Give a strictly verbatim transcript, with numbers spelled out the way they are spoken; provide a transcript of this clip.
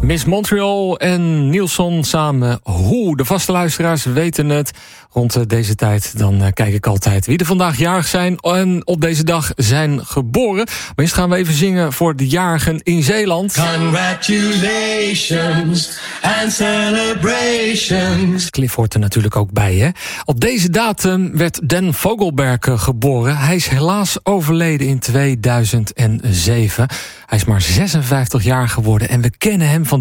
Miss Montreal en Nielsen samen. Hoe, de vaste luisteraars weten het. Rond deze tijd dan kijk ik altijd wie er vandaag jarig zijn en op deze dag zijn geboren. Maar eerst gaan we even zingen voor de jarigen in Zeeland. Congratulations and celebrations. Cliff hoort er natuurlijk ook bij, hè. Op deze datum werd Dan Vogelberg geboren. Hij is helaas overleden in tweeduizend zeven. Hij is maar zesenvijftig jaar geworden en we kennen hem van